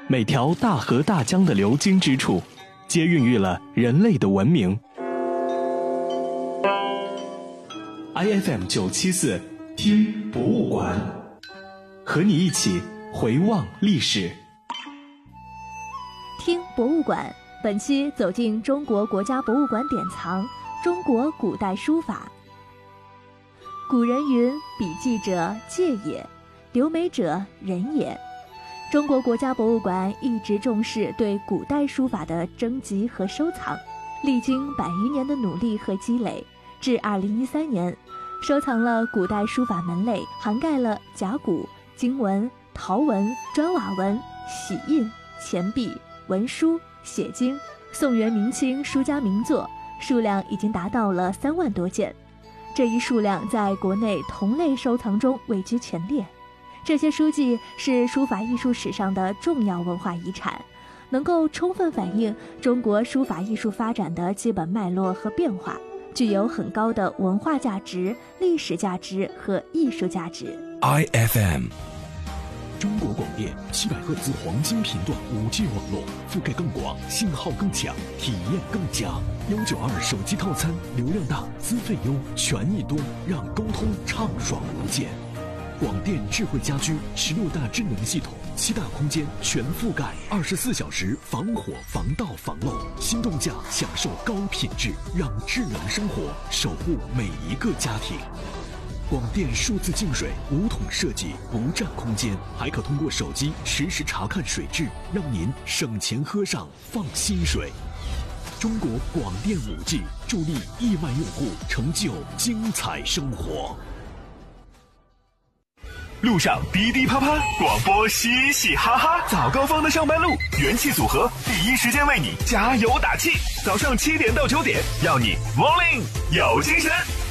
每条大河大江的流经之处，皆孕育了人类的文明。IFM 974听博物馆，和你一起回望历史。 听博物馆，本期走进中国国家博物馆典藏中国古代书法。古人云：笔记者介也，留美者人也。中国国家博物馆一直重视对古代书法的征集和收藏，历经100余年的努力和积累，至2013年，收藏了古代书法门类，涵盖了甲骨、金文、陶文、砖瓦文、玺印、钱币、文书、写经、宋元明清书家名作，数量已经达到了3万多件。这一数量在国内同类收藏中位居前列。这些书籍是书法艺术史上的重要文化遗产，能够充分反映中国书法艺术发展的基本脉络和变化，具有很高的文化价值、历史价值和艺术价值。 IFM 中国广电700赫兹黄金频段 5G 网络，覆盖更广，信号更强，体验更佳。192手机套餐，流量大，资费优，权益多，让沟通畅爽无间。广电智慧家居16大智能系统，7大空间全覆盖，24小时防火防盗防漏，心动价享受高品质，让智能生活守护每一个家庭。广电数字净水无桶设计，不占空间，还可通过手机实时查看水质，让您省钱喝上放心水。中国广电5G助力亿万用户成就精彩生活。 路上滴滴啪啪，广播嘻嘻哈哈，早高峰的上班路，元气组合第一时间为你加油打气。早上7点到9点，要你 Morning 有精神。